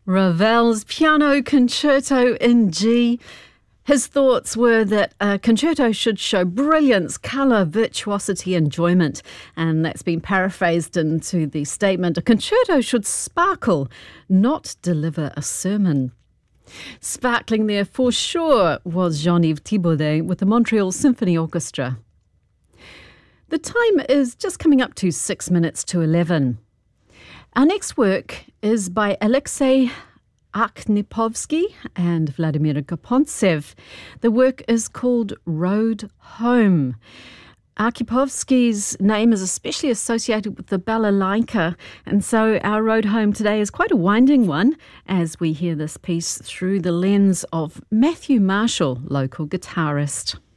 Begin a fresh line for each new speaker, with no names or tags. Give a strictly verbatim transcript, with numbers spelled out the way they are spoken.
Ravel's Piano Concerto in G. His thoughts were that a concerto should show brilliance, colour, virtuosity, enjoyment. And that's been paraphrased into the statement, a concerto should sparkle, not deliver a sermon. Sparkling there for sure was Jean-Yves Thibaudet with the Montreal Symphony Orchestra. The time is just coming up to six minutes to eleven. Our next work is by Alexei Akhnipovsky and Vladimir Gapontsev. The work is called Road Home. Akhnipovsky's name is especially associated with the balalaika, and so our road home today is quite a winding one as we hear this piece through the lens of Matthew Marshall, local guitarist.